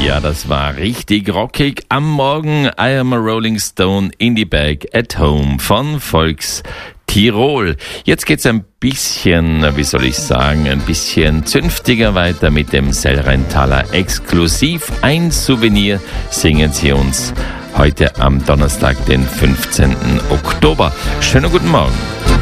Ja, das war richtig rockig. Am Morgen I Am a Rolling Stone in the Bag at Home von Volks Tirol. Jetzt geht's ein bisschen, ein bisschen zünftiger weiter mit dem Sellrheintaler Exklusiv. Ein Souvenir singen sie uns heute am Donnerstag, den 15. Oktober. Schönen guten Morgen.